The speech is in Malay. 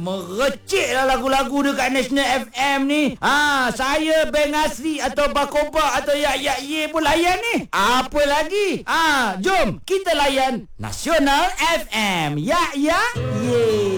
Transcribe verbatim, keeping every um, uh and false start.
merecik lah lagu-lagu dekat National F M ni. Ha, saya Beng Asri atau Bakoba atau Yak Yak Ye pun layan ni. Apa lagi? Ha, jom kita layan Nasional F M. Yak Yak Ye.